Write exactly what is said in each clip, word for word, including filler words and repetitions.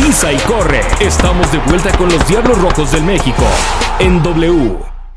pisa y corre. Estamos de vuelta con los Diablos Rojos del México en W.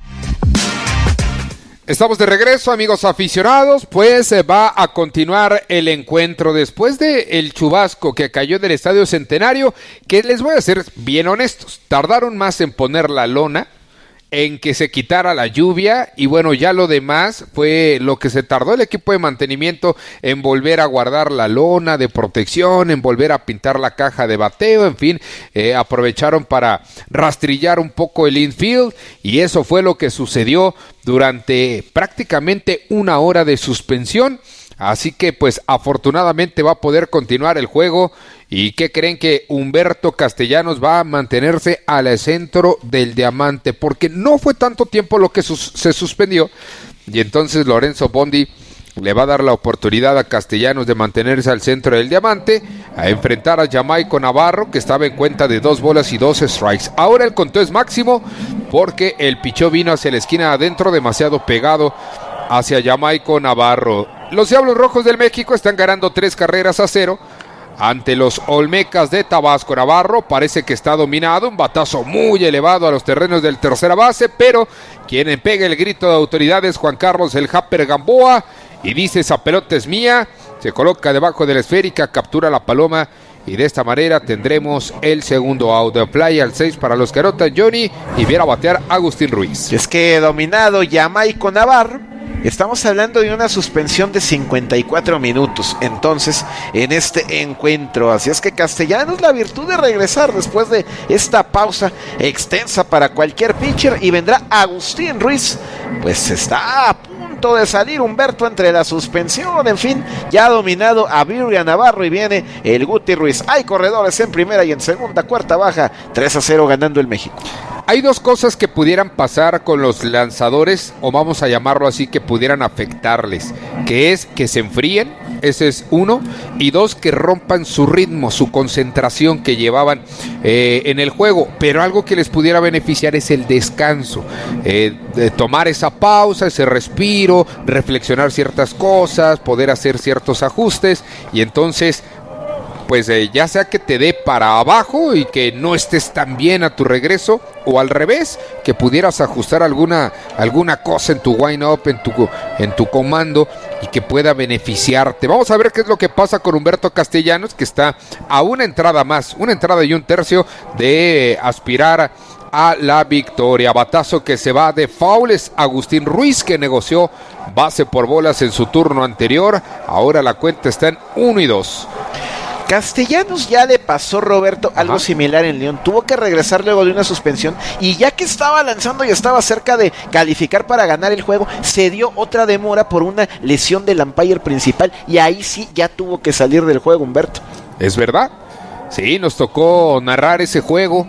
Estamos de regreso, amigos aficionados, pues eh, va a continuar el encuentro después de el chubasco que cayó del Estadio Centenario, que les voy a ser bien honestos, tardaron más en poner la lona, en que se quitara la lluvia, y bueno, ya lo demás fue lo que se tardó el equipo de mantenimiento en volver a guardar la lona de protección, en volver a pintar la caja de bateo, en fin, eh, aprovecharon para rastrillar un poco el infield, y eso fue lo que sucedió durante prácticamente una hora de suspensión. Así que pues afortunadamente va a poder continuar el juego. ¿Y qué creen? Que Humberto Castellanos va a mantenerse al centro del diamante, porque no fue tanto tiempo lo que sus- se suspendió, y entonces Lorenzo Bondi le va a dar la oportunidad a Castellanos de mantenerse al centro del diamante, a enfrentar a Jamaico Navarro, que estaba en cuenta de dos bolas y dos strikes. Ahora el conteo es máximo porque el pichó vino hacia la esquina adentro, demasiado pegado hacia Jamaico Navarro. Los Diablos Rojos del México están ganando tres carreras a cero ante los Olmecas de Tabasco. Navarro parece que está dominado, un batazo muy elevado a los terrenos del tercera base, pero quien pega el grito de autoridad es Juan Carlos el Japper Gamboa, y dice: esa pelota es mía. Se coloca debajo de la esférica, captura la paloma, y de esta manera tendremos el segundo out. De play al seis para los que anotan Johnny, y viene a batear Agustín Ruiz. Es que dominado Jamaico Navarro. Estamos hablando de una suspensión de cincuenta y cuatro minutos, entonces, en este encuentro. Así es que Castellanos, la virtud de regresar después de esta pausa extensa para cualquier pitcher, y vendrá Agustín Ruiz, pues está a punto de salir Humberto entre la suspensión. En fin, ya ha dominado a Birria Navarro, y viene el Guti Ruiz. Hay corredores en primera y en segunda, cuarta baja, tres a cero ganando el México. Hay dos cosas que pudieran pasar con los lanzadores, o vamos a llamarlo así, que pudieran afectarles, que es que se enfríen, ese es uno, y dos, que rompan su ritmo, su concentración que llevaban eh, en el juego. Pero algo que les pudiera beneficiar es el descanso, eh, de tomar esa pausa, ese respiro, reflexionar ciertas cosas, poder hacer ciertos ajustes, y entonces pues eh, ya sea que te dé para abajo y que no estés tan bien a tu regreso, o al revés, que pudieras ajustar alguna, alguna cosa en tu wind-up, en tu, en tu comando, y que pueda beneficiarte. Vamos a ver qué es lo que pasa con Humberto Castellanos, que está a una entrada más, una entrada y un tercio de aspirar a la victoria. Batazo que se va de faules. Agustín Ruiz, que negoció base por bolas en su turno anterior. Ahora la cuenta está en uno y dos. Castellanos ya le pasó, Roberto, algo Ajá. similar en León. Tuvo que regresar luego de una suspensión, y ya que estaba lanzando y estaba cerca de calificar para ganar el juego, se dio otra demora por una lesión del umpire principal, y ahí sí ya tuvo que salir del juego, Humberto. Es verdad, sí, nos tocó narrar ese juego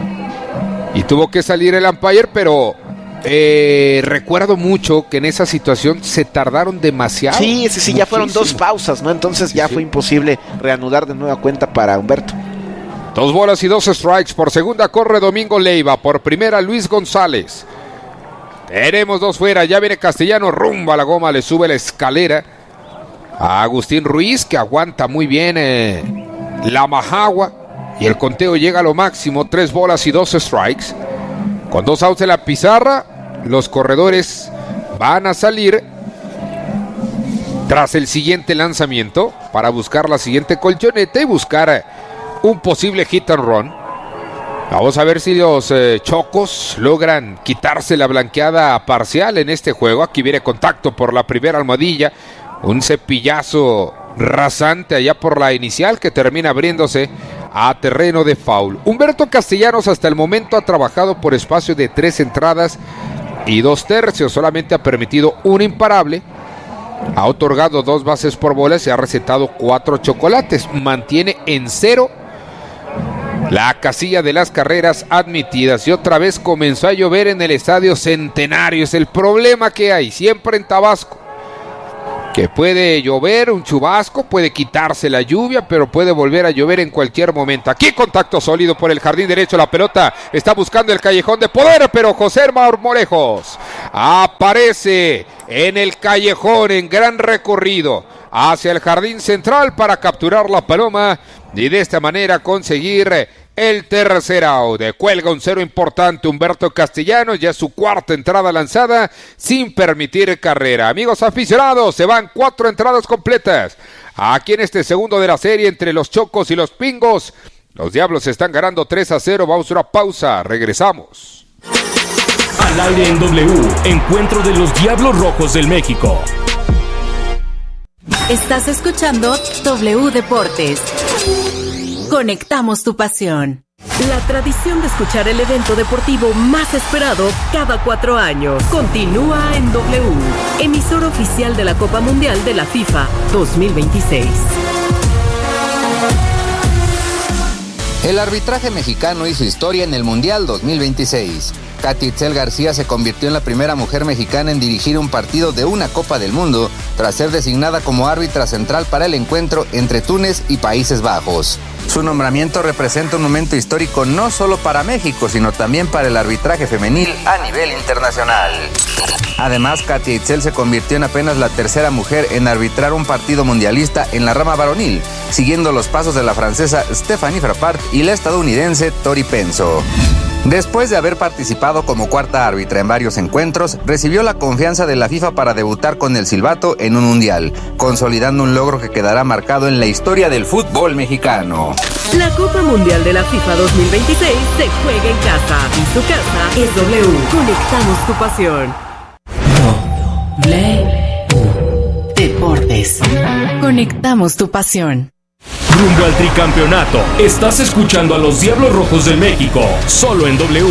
y tuvo que salir el umpire, pero Eh, recuerdo mucho que en esa situación se tardaron demasiado. Sí, sí, sí, ya fueron dos pausas, ¿no? Entonces ya sí. fue imposible reanudar de nueva cuenta para Humberto. Dos bolas y dos strikes. Por segunda corre Domingo Leiva. Por primera Luis González. Tenemos dos fuera. Ya viene Castellano, rumbo a la goma. Le sube la escalera a Agustín Ruiz, que aguanta muy bien eh, la majagua. Y el conteo llega a lo máximo. Tres bolas y dos strikes. Con dos outs en la pizarra, los corredores van a salir tras el siguiente lanzamiento para buscar la siguiente colchoneta y buscar un posible hit and run. Vamos a ver si los eh, Chocos logran quitarse la blanqueada parcial en este juego. Aquí viene contacto por la primera almohadilla, un cepillazo rasante allá por la inicial que termina abriéndose a terreno de foul. Humberto Castellanos hasta el momento ha trabajado por espacio de tres entradas y dos tercios, solamente ha permitido un imparable, ha otorgado dos bases por bolas y ha recetado cuatro chocolates. Mantiene en cero la casilla de las carreras admitidas, y otra vez comenzó a llover en el Estadio Centenario. Es el problema que hay siempre en Tabasco, que puede llover, un chubasco, puede quitarse la lluvia, pero puede volver a llover en cualquier momento. Aquí contacto sólido por el jardín derecho, la pelota está buscando el callejón de poder, pero José Marmolejos aparece en el callejón en gran recorrido. hacia el jardín central para capturar la paloma y de esta manera conseguir el tercer out. Cuelga un cero importante Humberto Castellanos, ya su cuarta entrada lanzada sin permitir carrera. Amigos aficionados, se van cuatro entradas completas aquí en este segundo de la serie entre los Chocos y los Pingos. Los Diablos están ganando tres a cero. Vamos a una pausa, regresamos. Al aire en W, encuentro de los Diablos Rojos del México. Estás escuchando W Deportes. Conectamos tu pasión. La tradición de escuchar el evento deportivo más esperado cada cuatro años continúa en W, emisor oficial de la Copa Mundial de la FIFA dos mil veintiséis. El arbitraje mexicano hizo historia en el Mundial dos mil veintiséis. Katy Itzel García se convirtió en la primera mujer mexicana en dirigir un partido de una Copa del Mundo, tras ser designada como árbitra central para el encuentro entre Túnez y Países Bajos. Su nombramiento representa un momento histórico no solo para México, sino también para el arbitraje femenil a nivel internacional. Además, Katy Itzel se convirtió en apenas la tercera mujer en arbitrar un partido mundialista en la rama varonil, siguiendo los pasos de la francesa Stéphanie Frappart y la estadounidense Tori Penso. Después de haber participado como cuarta árbitra en varios encuentros, recibió la confianza de la FIFA para debutar con el silbato en un mundial, consolidando un logro que quedará marcado en la historia del fútbol mexicano. La Copa Mundial de la FIFA dos mil veintiséis se juega en casa y su casa es W. Conectamos tu pasión. W Deportes. Conectamos tu pasión. Rumbo al tricampeonato. Estás escuchando a los Diablos Rojos del México, solo en W.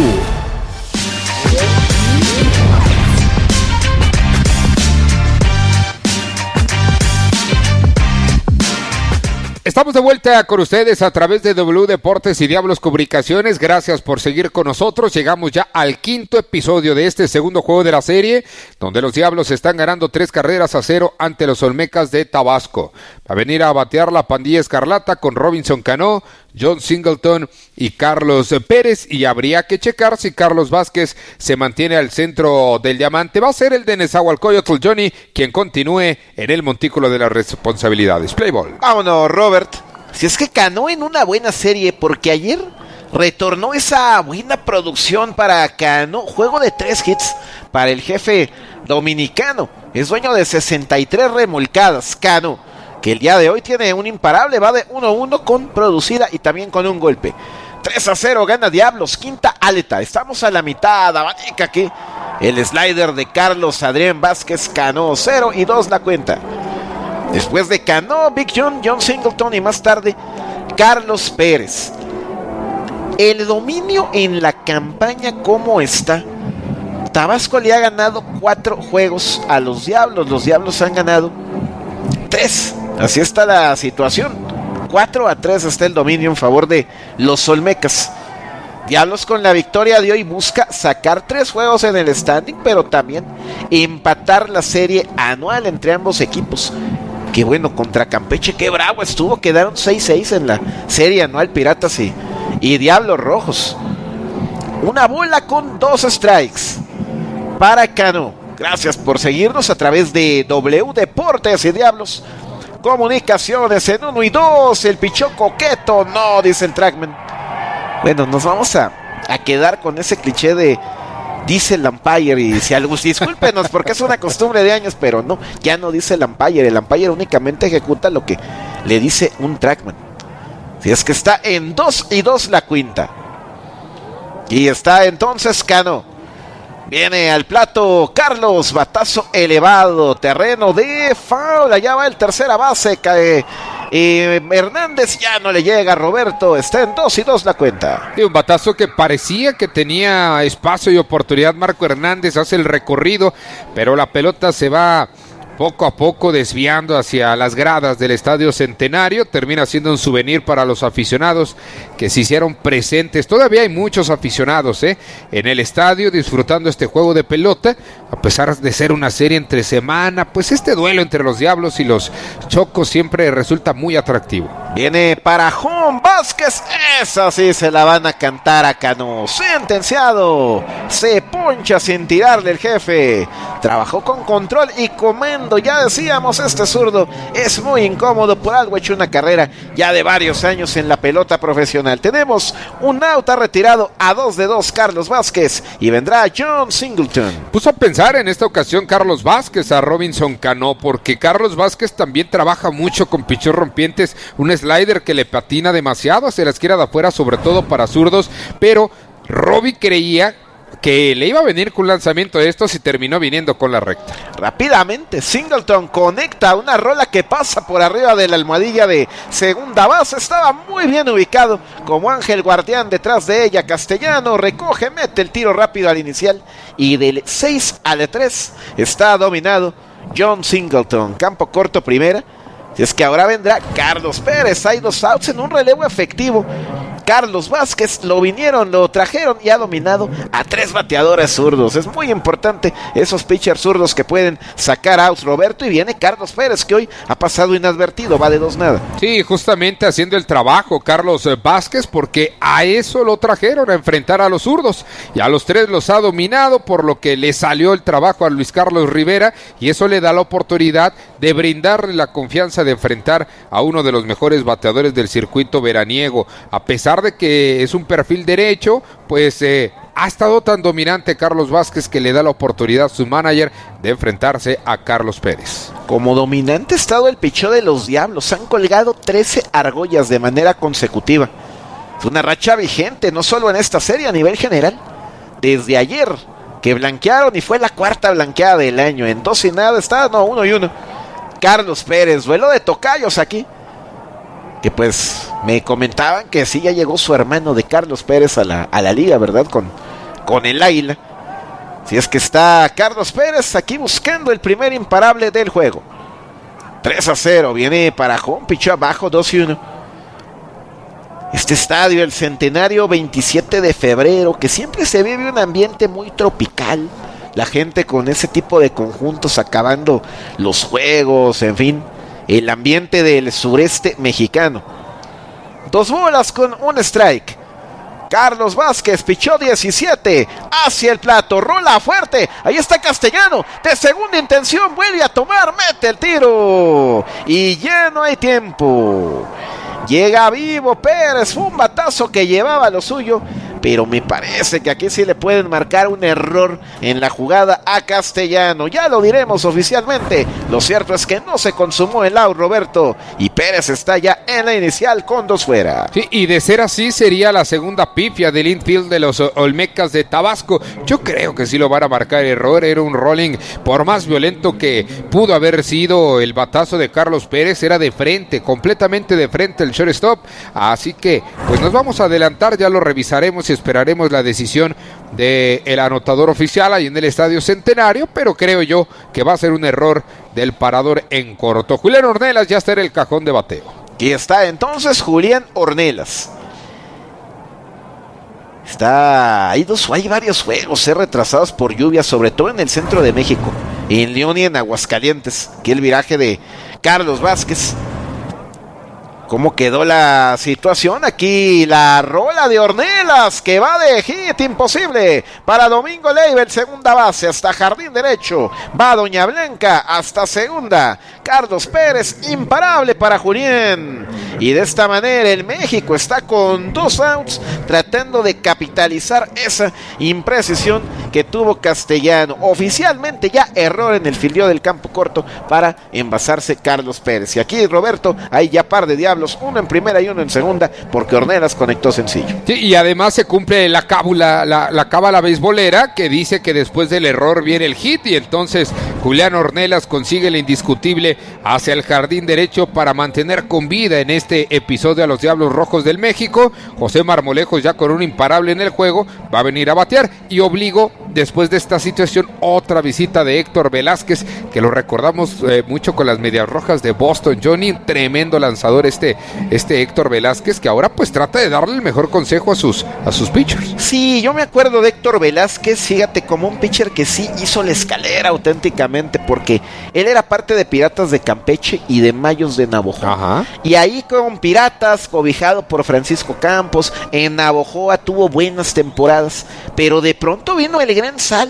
Estamos de vuelta con ustedes a través de W Deportes y Diablos Comunicaciones. Gracias por seguir con nosotros. Llegamos ya al quinto episodio de este segundo juego de la serie, donde los Diablos están ganando tres carreras a cero ante los Olmecas de Tabasco. Va a venir a batear la pandilla escarlata con Robinson Cano, John Singleton y Carlos Pérez, y habría que checar si Carlos Vázquez se mantiene al centro del diamante. Va a ser el de Nezahualcóyotl Johnny quien continúe en el montículo de las responsabilidades. Play ball. Vámonos, Robert. Si es que Cano en una buena serie, porque ayer retornó esa buena producción para Cano. Juego de tres hits para el jefe dominicano. Es dueño de sesenta y tres remolcadas, Cano, que el día de hoy tiene un imparable, va de uno a uno con producida y también con un golpe. tres a cero gana Diablos, quinta alta. Estamos a la mitad, abanica aquí. El slider de Carlos Adrián Vázquez, Cano, cero y dos la cuenta. Después de Cano, Big John, John Singleton y más tarde Carlos Pérez. El dominio en la campaña, ¿cómo está? Tabasco le ha ganado cuatro juegos a los Diablos. Los Diablos han ganado tres. Así está la situación. cuatro a tres está el dominio en favor de los Olmecas. Diablos con la victoria de hoy busca sacar tres juegos en el standing, pero también empatar la serie anual entre ambos equipos. Que bueno, contra Campeche, qué bravo estuvo. Quedaron seis seis en la serie anual Piratas y, y Diablos Rojos. Una bola con dos strikes para Cano. Gracias por seguirnos a través de W Deportes y Diablos Comunicaciones en uno y dos. El pichó coqueto, no, dice el trackman. Bueno, nos vamos a, a quedar con ese cliché de dice el umpire, y si algo, discúlpenos porque es una costumbre de años, pero no, ya no dice el umpire. El umpire únicamente ejecuta lo que le dice un trackman. Si es que está en dos y dos la quinta. Y está entonces Cano. Viene al plato Carlos, batazo elevado, terreno de foul, allá va el tercera base, cae eh, Hernández, ya no le llega, Roberto, está en dos y dos la cuenta. Sí, un batazo que parecía que tenía espacio y oportunidad Marco Hernández, hace el recorrido, pero la pelota se va poco a poco desviando hacia las gradas del Estadio Centenario. Termina siendo un souvenir para los aficionados que se hicieron presentes. Todavía hay muchos aficionados ¿eh? en el estadio disfrutando este juego de pelota, a pesar de ser una serie entre semana. Pues este duelo entre los Diablos y los Chocos siempre resulta muy atractivo. Viene para Juan Vázquez, esa sí se la van a cantar a Cano. Sentenciado, se poncha sin tirarle el jefe. Trabajó con control y comando cuando ya decíamos este zurdo es muy incómodo, por algo hecho una carrera ya de varios años en la pelota profesional. Tenemos un out, ha retirado a dos de dos Carlos Vázquez y vendrá John Singleton. Puso a pensar en esta ocasión Carlos Vázquez a Robinson Cano, porque Carlos Vázquez también trabaja mucho con pichos rompientes, un slider que le patina demasiado hacia la izquierda de afuera, sobre todo para zurdos, pero Robbie creía que le iba a venir con un lanzamiento de estos y terminó viniendo con la recta. Rápidamente Singleton conecta una rola que pasa por arriba de la almohadilla de segunda base. Estaba muy bien ubicado como ángel guardián detrás de ella. Castellano recoge, mete el tiro rápido al inicial y del seis al tres está dominado John Singleton. Campo corto primera. Si es que ahora vendrá Carlos Pérez. Hay dos outs en un relevo efectivo. Carlos Vázquez lo vinieron, lo trajeron y ha dominado a tres bateadores zurdos. Es muy importante esos pitchers zurdos que pueden sacar outs, Roberto. Y viene Carlos Pérez, que hoy ha pasado inadvertido, va de dos nada. Sí, justamente haciendo el trabajo Carlos Vázquez, porque a eso lo trajeron, a enfrentar a los zurdos. Y a los tres los ha dominado, por lo que le salió el trabajo a Luis Carlos Rivera. Y eso le da la oportunidad de brindarle la confianza de enfrentar a uno de los mejores bateadores del circuito veraniego. A pesar de que es un perfil derecho, pues eh, ha estado tan dominante Carlos Vázquez que le da la oportunidad a su manager de enfrentarse a Carlos Pérez. Como dominante ha estado el picheo de los Diablos. Han colgado trece argollas de manera consecutiva. Es una racha vigente, no solo en esta serie, a nivel general. Desde ayer que blanquearon y fue la cuarta blanqueada del año. En dos y nada está, no, uno y uno. Carlos Pérez, duelo de tocayos aquí. Que pues me comentaban que sí, ya llegó su hermano de Carlos Pérez a la, a la liga, ¿verdad? Con, con el Águila. Si es que está Carlos Pérez aquí buscando el primer imparable del juego. tres a cero, viene para home, pichó abajo, dos y uno. Este estadio, el Centenario, veintisiete de febrero, que siempre se vive un ambiente muy tropical. La gente con ese tipo de conjuntos acabando los juegos, en fin. El ambiente del sureste mexicano. Dos bolas con un strike. Carlos Vázquez pichó diecisiete hacia el plato, rola fuerte, ahí está Castellano, de segunda intención, vuelve a tomar, mete el tiro y ya no hay tiempo. Llega vivo Pérez, fue un batazo que llevaba lo suyo, pero me parece que aquí sí le pueden marcar un error en la jugada a Castellano. Ya lo diremos oficialmente. Lo cierto es que no se consumó el out, Roberto, y Pérez está ya en la inicial con dos fuera. Sí, y de ser así sería la segunda pifia del infield de los Olmecas de Tabasco. Yo creo que sí lo van a marcar error. Era un rolling, por más violento que pudo haber sido el batazo de Carlos Pérez, era de frente, completamente de frente el shortstop. Así que pues nos vamos a adelantar, ya lo revisaremos y esperaremos la decisión del anotador oficial ahí en el Estadio Centenario, pero creo yo que va a ser un error del parador en corto. Julián Ornelas ya está en el cajón de bateo. Aquí está entonces Julián Ornelas. Está, hay dos, hay varios juegos eh, retrasados por lluvia, sobre todo en el centro de México, en León y en Aguascalientes. Aquí el viraje de Carlos Vázquez. ¿Cómo quedó la situación? Aquí la rola de Ornelas que va de hit imposible para Domingo Leiva, el segunda base hasta jardín derecho. Va Doña Blanca hasta segunda. Carlos Pérez imparable para Julián. Y de esta manera el México está con dos outs tratando de capitalizar esa imprecisión que tuvo Castellano. Oficialmente ya error en el fildeo del campo corto para envasarse Carlos Pérez. Y aquí Roberto, hay ya par de diablos. Uno en primera y uno en segunda, porque Ornelas conectó sencillo. Sí, y además se cumple la cábula, la, la cábala beisbolera, que dice que después del error viene el hit, y entonces Julián Ornelas consigue el indiscutible hacia el jardín derecho para mantener con vida en este episodio a los Diablos Rojos del México. José Marmolejos, ya con un imparable en el juego, va a venir a batear, y obligó, después de esta situación, otra visita de Héctor Velázquez, que lo recordamos eh, mucho con las Medias Rojas de Boston. Johnny, tremendo lanzador este este Héctor Velázquez, que ahora pues trata de darle el mejor consejo a sus, a sus pitchers. Sí, yo me acuerdo de Héctor Velázquez, fíjate, como un pitcher que sí hizo la escalera auténticamente, porque él era parte de Piratas de Campeche y de Mayos de Navojoa. Ajá. Y ahí con Piratas, cobijado por Francisco Campos, en Navojoa tuvo buenas temporadas, pero de pronto vino el gran salto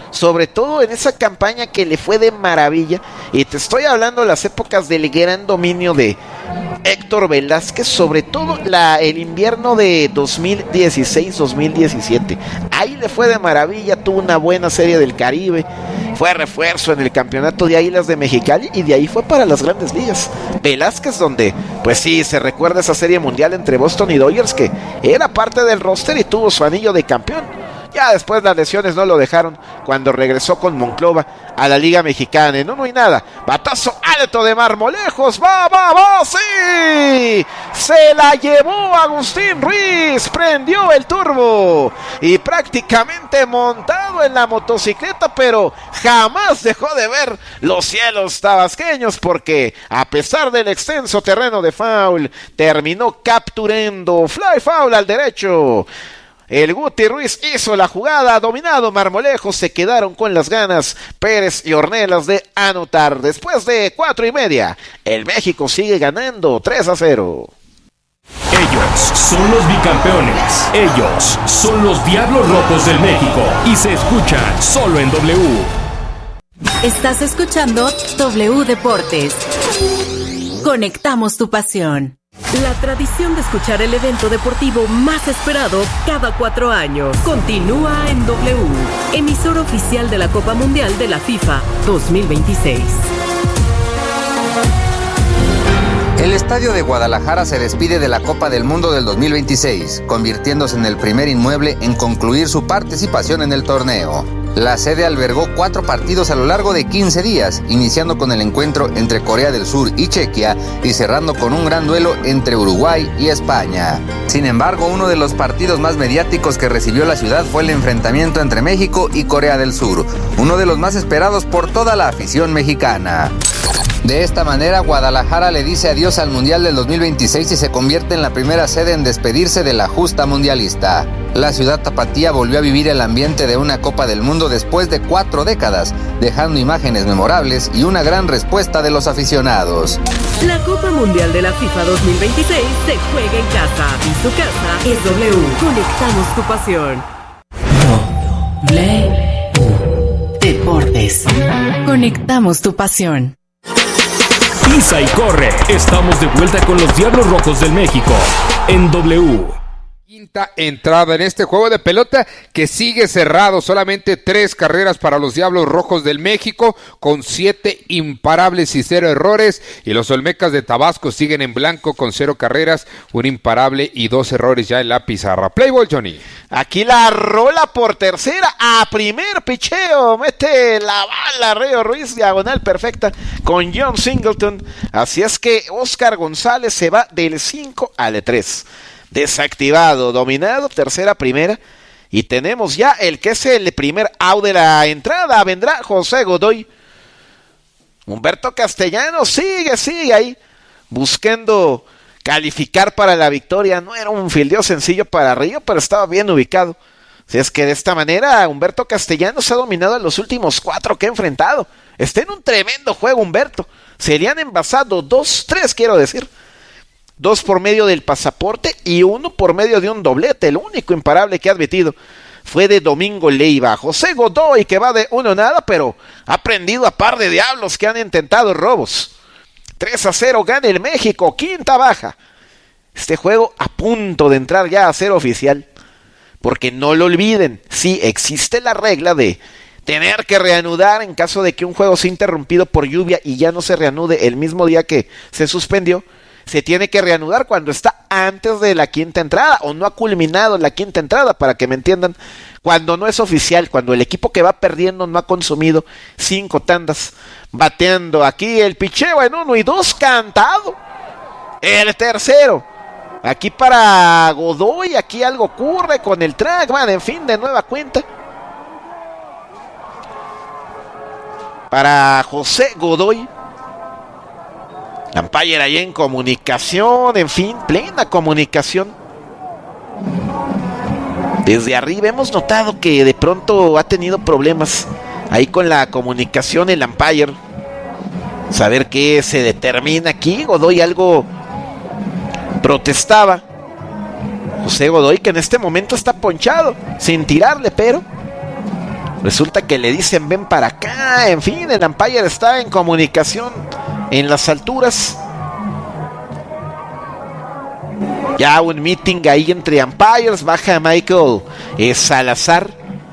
sobre todo en esa campaña que le fue de maravilla, y te estoy hablando de las épocas del gran dominio de Héctor Velázquez, sobre todo la, el invierno de dos mil dieciséis dos mil diecisiete. Ahí le fue de maravilla, tuvo una buena serie del Caribe, fue refuerzo en el campeonato de Águilas de Mexicali y de ahí fue para las grandes ligas. Velázquez, donde pues sí, se recuerda esa serie mundial entre Boston y Dodgers, que era parte del roster y tuvo su anillo de campeón. Ya después las lesiones no lo dejaron cuando regresó con Monclova a la Liga Mexicana. En uno y nada, batazo alto de Marmolejos, va, va, va, sí, se la llevó Agustín Ruiz, prendió el turbo y prácticamente montado en la motocicleta, pero jamás dejó de ver los cielos tabasqueños, porque a pesar del extenso terreno de foul, terminó capturando fly foul al derecho. El Guti Ruiz hizo la jugada, dominado Marmolejos, se quedaron con las ganas Pérez y Ornelas de anotar. Después de cuatro y media, el México sigue ganando tres a cero. Ellos son los bicampeones, ellos son los Diablos Rojos del México y se escuchan solo en W. Estás escuchando W Deportes. Conectamos tu pasión. La tradición de escuchar el evento deportivo más esperado cada cuatro años continúa en W, emisor oficial de la Copa Mundial de la FIFA dos mil veintiséis. El estadio de Guadalajara se despide de la Copa del Mundo del dos mil veintiséis, convirtiéndose en el primer inmueble en concluir su participación en el torneo. La sede albergó cuatro partidos a lo largo de quince días, iniciando con el encuentro entre Corea del Sur y Chequia y cerrando con un gran duelo entre Uruguay y España. Sin embargo, uno de los partidos más mediáticos que recibió la ciudad fue el enfrentamiento entre México y Corea del Sur, uno de los más esperados por toda la afición mexicana. De esta manera, Guadalajara le dice adiós al Mundial del dos mil veintiséis y se convierte en la primera sede en despedirse de la justa mundialista. La ciudad tapatía volvió a vivir el ambiente de una Copa del Mundo después de cuatro décadas, dejando imágenes memorables y una gran respuesta de los aficionados. La Copa Mundial de la FIFA dos mil veintiséis se juega en casa y su casa es W. Conectamos tu pasión. W Deportes. Conectamos tu pasión. Pisa y corre. Estamos de vuelta con los Diablos Rojos del México en W. Quinta entrada en este juego de pelota que sigue cerrado, solamente tres carreras para los Diablos Rojos del México con siete imparables y cero errores, y los Olmecas de Tabasco siguen en blanco con cero carreras, un imparable y dos errores ya en la pizarra. Play ball, Johnny. Aquí la rola por tercera a primer picheo, mete la bala Reo Ruiz, diagonal perfecta con John Singleton, así es que Oscar González se va del cinco al tres. Desactivado, dominado, tercera, primera. Y tenemos ya el que es el primer out de la entrada. Vendrá José Godoy. Humberto Castellanos sigue, sigue ahí, buscando calificar para la victoria. No era un fildeo sencillo para Río, pero estaba bien ubicado. Si es que de esta manera Humberto Castellanos ha dominado en los últimos cuatro que ha enfrentado. Está en un tremendo juego Humberto. Se le han envasado dos, tres quiero decir. Dos por medio del pasaporte y uno por medio de un doblete. El único imparable que ha admitido fue de Domingo Leiva. José Godoy, que va de uno nada, pero ha prendido a par de diablos que han intentado robos. tres a cero gana el México, quinta baja. Este juego a punto de entrar ya a ser oficial. Porque no lo olviden, sí existe la regla de tener que reanudar en caso de que un juego sea interrumpido por lluvia y ya no se reanude el mismo día que se suspendió. Se tiene que reanudar cuando está antes de la quinta entrada o no ha culminado la quinta entrada, para que me entiendan, cuando no es oficial, cuando el equipo que va perdiendo no ha consumido cinco tandas bateando. Aquí el picheo en uno y dos cantado, el tercero aquí para Godoy. Aquí algo ocurre con el trackman, en fin, de nueva cuenta para José Godoy. Umpire ahí en comunicación, en fin, plena comunicación. Desde arriba hemos notado que de pronto ha tenido problemas ahí con la comunicación el umpire. Saber qué se determina aquí. Godoy algo protestaba. José Godoy, que en este momento está ponchado, sin tirarle, pero Resulta que le dicen ven para acá. En fin, el umpire está en comunicación en las alturas. Ya un meeting ahí entre umpires. Baja Michael eh, Salazar.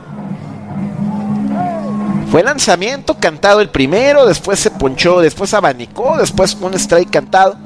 Fue lanzamiento cantado el primero, después se ponchó, después abanicó, después un strike cantado.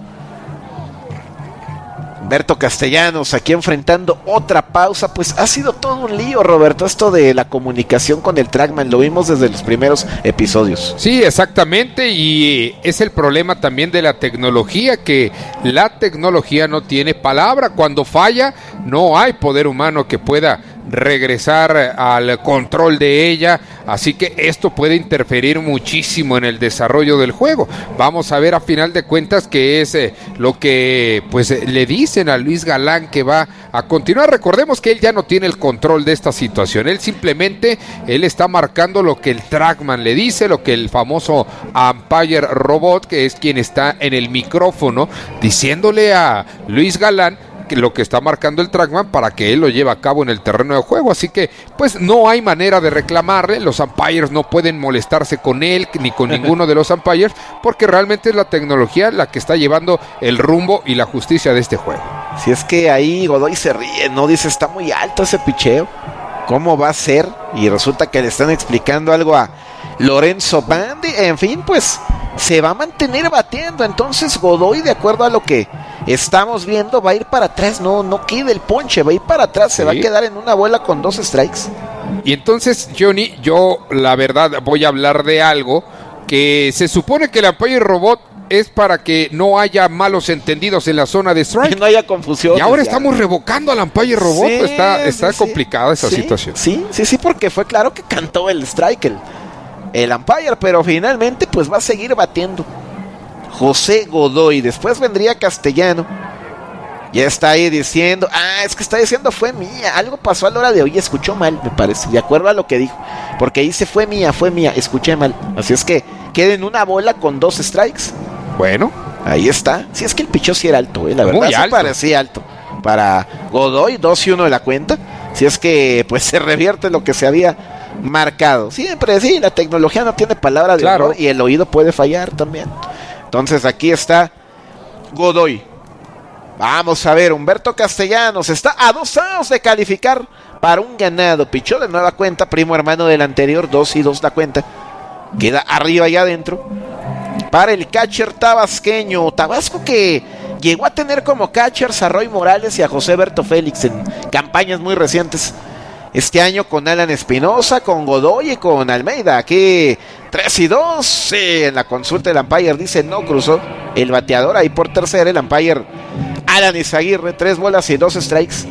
Humberto Castellanos aquí enfrentando otra pausa. Pues ha sido todo un lío, Roberto, esto de la comunicación con el trackman. Lo vimos desde los primeros episodios. Sí, exactamente, y es el problema también de la tecnología, que la tecnología no tiene palabra. Cuando falla, no hay poder humano que pueda regresar al control de ella, así que esto puede interferir muchísimo en el desarrollo del juego. Vamos a ver a final de cuentas qué es eh, lo que pues eh, le dicen a Luis Galán que va a continuar. Recordemos que él ya no tiene el control de esta situación, él simplemente él está marcando lo que el trackman le dice, lo que el famoso umpire robot, que es quien está en el micrófono diciéndole a Luis Galán lo que está marcando el trackman para que él lo lleve a cabo en el terreno de juego. Así que pues no hay manera de reclamarle, los umpires no pueden molestarse con él ni con ninguno de los umpires, porque realmente es la tecnología la que está llevando el rumbo y la justicia de este juego. Si es que ahí Godoy se ríe, no dice está muy alto ese picheo, ¿cómo va a ser? Y resulta que le están explicando algo a Lorenzo Bandi. En fin, pues se va a mantener batiendo. Entonces Godoy, de acuerdo a lo que estamos viendo, va a ir para atrás. No, no queda el ponche, va a ir para atrás. Se sí. va a quedar en una bola con dos strikes. Y entonces, Johnny, yo la verdad voy a hablar de algo que se supone que el umpire robot es para que no haya malos entendidos en la zona de strike. Que no haya confusión. Y ahora ya estamos revocando al umpire robot. Sí, está está sí, complicada esa sí, situación. Sí, sí, sí, porque fue claro que cantó el strike el, el umpire, pero finalmente pues va a seguir batiendo José Godoy. Después vendría Castellano. Ya está ahí diciendo, ah, es que está diciendo fue mía. Algo pasó a la hora de hoy, escuchó mal, me parece, de acuerdo a lo que dijo. Porque dice fue mía, fue mía, escuché mal. Así es que queda en una bola con dos strikes. Bueno, ahí está. Si sí, es que el pichó sí era alto, eh, la verdad sí parecía alto. Para Godoy, dos y uno de la cuenta. Si es que pues se revierte lo que se había marcado. Siempre sí, la tecnología no tiene palabra de claro. honor y el oído puede fallar también. Entonces aquí está Godoy. Vamos a ver, Humberto Castellanos está a dos outs de calificar para un ganado. Pichó de nueva cuenta, primo hermano del anterior, dos y dos la cuenta. Queda arriba y adentro para el catcher tabasqueño. Tabasco que llegó a tener como catchers a Roy Morales y a José Berto Félix en campañas muy recientes. Este año con Alan Espinosa, con Godoy y con Almeida. Aquí tres y dos. Sí, en la consulta el umpire dice no cruzó el bateador. Ahí por tercera el umpire Alan Izaguirre, tres bolas y dos strikes.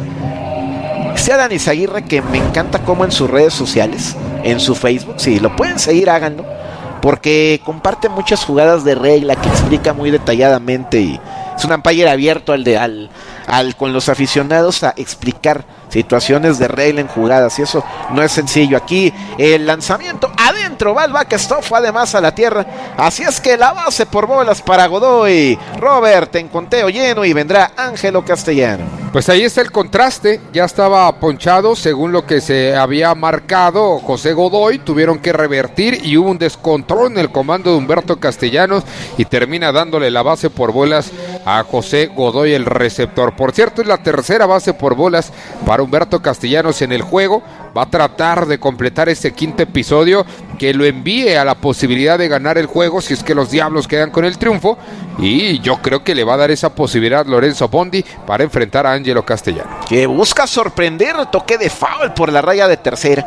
Este Alan Izaguirre que me encanta como en sus redes sociales, en su Facebook, si lo pueden seguir háganlo, porque comparte muchas jugadas de regla que explica muy detalladamente y es un umpire abierto al de al, al con los aficionados a explicar situaciones de regla en jugadas y eso no es sencillo. Aquí el lanzamiento adentro va el backstop además a la tierra, así es que la base por bolas para Godoy. Robert en conteo lleno y vendrá Ángelo Castellano. Pues ahí está el contraste, ya estaba ponchado según lo que se había marcado José Godoy, tuvieron que revertir y hubo un descontrol en el comando de Humberto Castellanos y termina dándole la base por bolas a José Godoy, el receptor. Por cierto, es la tercera base por bolas para Humberto Castellanos en el juego. Va a tratar de completar ese quinto episodio que lo envíe a la posibilidad de ganar el juego si es que los Diablos quedan con el triunfo, y yo creo que le va a dar esa posibilidad Lorenzo Bondi para enfrentar a Ángelo Castellano, que busca sorprender. Toque de foul por la raya de tercera.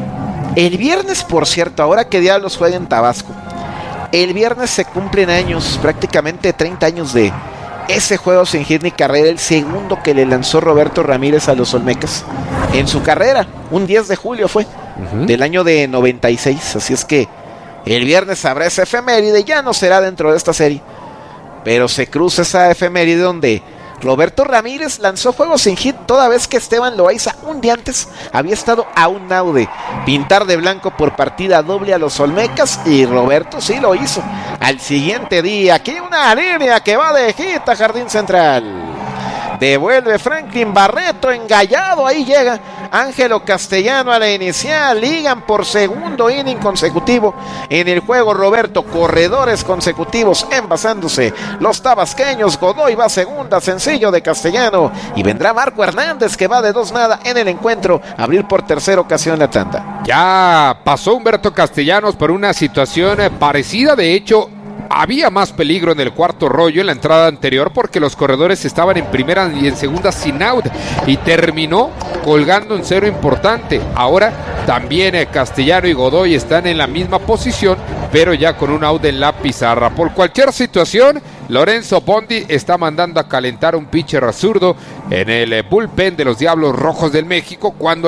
El viernes, por cierto, ahora que Diablos juega en Tabasco, el viernes se cumplen años, prácticamente treinta años de ese juego sin hit ni carrera, el segundo que le lanzó Roberto Ramírez a los Olmecas en su carrera, un diez de julio fue, uh-huh. del año de noventa y seis, así es que el viernes habrá esa efeméride, ya no será dentro de esta serie, pero se cruza esa efeméride donde Roberto Ramírez lanzó juegos sin hit toda vez que Esteban Loaiza un día antes había estado a un out de pintar de blanco por partida doble a los Olmecas, y Roberto sí lo hizo al siguiente día. Aquí una línea que va de hit a Jardín Central, devuelve Franklin Barreto engallado, ahí llega Ángelo Castellano a la inicial, ligan por segundo inning consecutivo en el juego Roberto, corredores consecutivos envasándose los tabasqueños. Godoy va a segunda, sencillo de Castellano, y vendrá Marco Hernández que va de dos nada en el encuentro, a abrir por tercera ocasión la tanda. Ya pasó Humberto Castellanos por una situación parecida, de hecho había más peligro en el cuarto rollo en la entrada anterior porque los corredores estaban en primera y en segunda sin out y terminó colgando un cero importante. Ahora también eh, Castellano y Godoy están en la misma posición, pero ya con un out en la pizarra. Por cualquier situación, Lorenzo Bondi está mandando a calentar un pitcher zurdo en el bullpen de los Diablos Rojos del México cuando